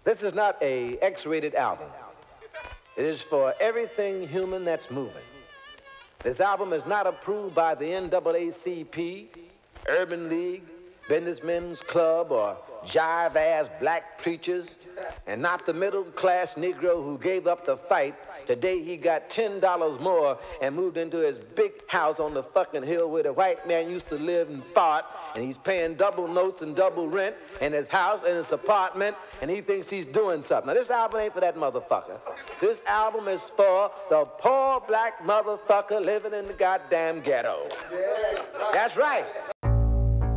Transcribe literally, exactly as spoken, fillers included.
This is not a X-rated album. It is for everything human that's moving. This album is not approved by the N double A C P, Urban League, Businessmen's Club, or jive-ass black preachers, and not the middle-class Negro who gave up the fight. Today he got ten dollars more and moved into his big house on the fucking hill where the white man used to live and fart, and he's paying double notes and double rent in his house and his apartment, and he thinks he's doing something. Now, this album ain't for that motherfucker. This album is for the poor black motherfucker living in the goddamn ghetto. That's right.